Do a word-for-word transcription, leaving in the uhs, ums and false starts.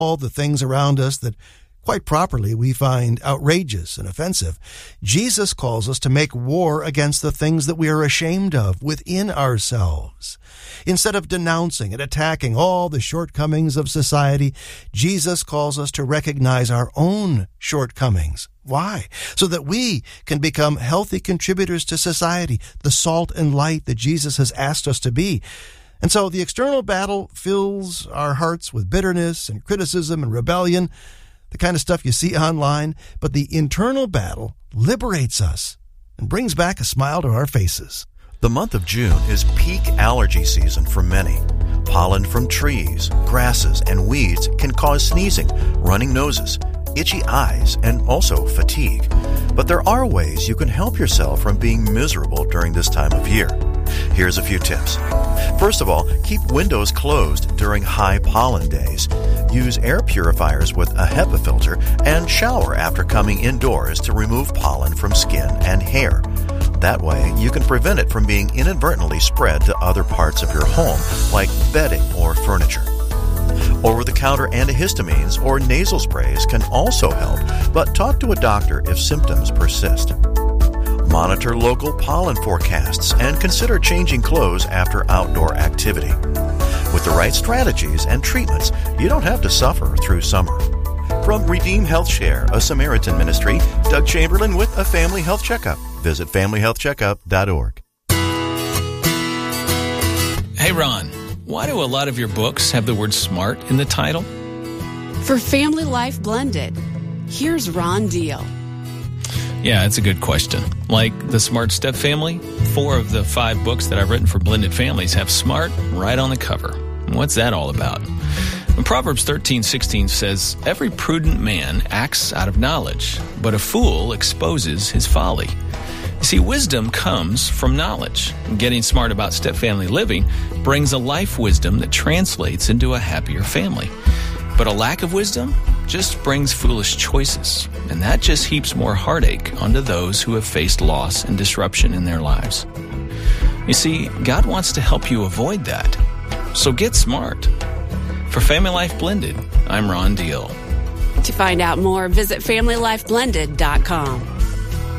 all the things around us that quite properly we find outrageous and offensive. Jesus calls us to make war against the things that we are ashamed of within ourselves. Instead of denouncing and attacking all the shortcomings of society, Jesus calls us to recognize our own shortcomings. Why? So that we can become healthy contributors to society, the salt and light that Jesus has asked us to be. And so the external battle fills our hearts with bitterness and criticism and rebellion, the kind of stuff you see online, but the internal battle liberates us and brings back a smile to our faces. The month of June is peak allergy season for many. Pollen from trees, grasses, and weeds can cause sneezing, running noses, itchy eyes, and also fatigue. But there are ways you can help yourself from being miserable during this time of year. Here's a few tips. First of all, keep windows closed during high pollen days. Use air purifiers with a HEPA filter and shower after coming indoors to remove pollen from skin and hair. That way, you can prevent it from being inadvertently spread to other parts of your home, like bedding or furniture. Over-the-counter antihistamines or nasal sprays can also help, but talk to a doctor if symptoms persist. Monitor local pollen forecasts and consider changing clothes after outdoor activity. With the right strategies and treatments, you don't have to suffer through summer. From Redeem Health Share, a Samaritan ministry, Doug Chamberlain with a Family Health Checkup. Visit family health checkup dot org. Hey, Ron, why do a lot of your books have the word smart in the title? For Family Life Blended, here's Ron Deal. Yeah, it's a good question. Like the Smart Step Family, four of the five books that I've written for blended families have smart right on the cover. What's that all about? Proverbs thirteen sixteen says, "Every prudent man acts out of knowledge, but a fool exposes his folly." You see, wisdom comes from knowledge. Getting smart about step-family living brings a life wisdom that translates into a happier family. But a lack of wisdom just brings foolish choices, and that just heaps more heartache onto those who have faced loss and disruption in their lives. You see, God wants to help you avoid that. So get smart. For Family Life Blended, I'm Ron Deal. To find out more, visit family life blended dot com.